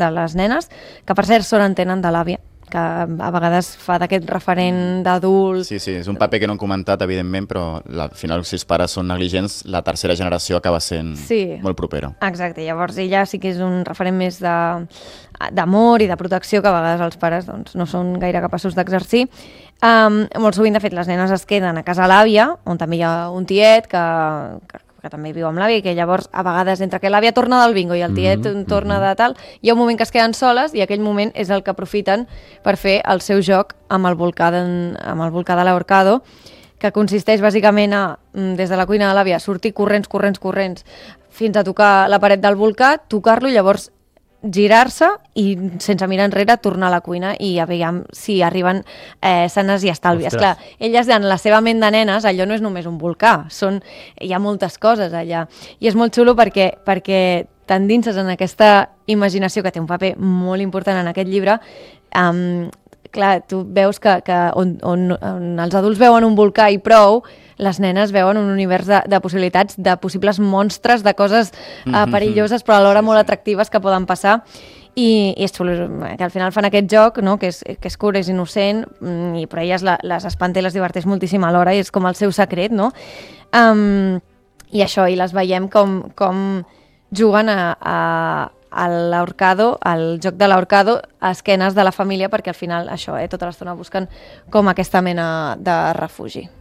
de les nenes, que per cert sort en tenen de l'àvia, que a vegades fa d'aquest referent d'adult. Sí, és un paper que no hem comentat, evidentment, però al final, si els pares són negligents, la tercera generació acaba sent molt propera. Exacte, llavors ella sí que és un referent més d'amor i de protecció que a vegades els pares doncs, no són gaire capaços d'exercir. Molt sovint, de fet, les nenes es queden a casa l'àvia, on també hi ha un tiet que també viu amb l'àvia, i que llavors, a vegades, entre que l'àvia torna del bingo i el tiet torna de tal, hi ha un moment que es queden soles i aquell moment és el que aprofiten per fer el seu joc amb el volcà de l'Ahorcado, que consisteix bàsicament a, des de la cuina de l'àvia, sortir corrents, fins a tocar la paret del volcà, tocar-lo i llavors girar-se i sense mirar enrere tornar a la cuina i a veure si arriben sanes i estalvis. Clar, elles en la seva ment de nenes allò no és només un volcà, hi ha moltes coses allà i és molt xulo perquè t'endinses en aquesta imaginació que té un paper molt important en aquest llibre. Clar, tu veus que on els adults veuen un volcà i prou, les nenes veuen un univers de possibilitats, de possibles monstres, de coses perilloses però alhora molt atractives que poden passar i és xulo, que al final fan aquest joc, no? que és curt, és innocent, però elles les espanta i les diverteix moltíssim alhora i és com el seu secret, no? I això, i les veiem com juguen a l'Ahorcado, al joc de l'Ahorcado, a esquenes de la família, perquè al final això, tota l'estona busquen com aquesta mena de refugi.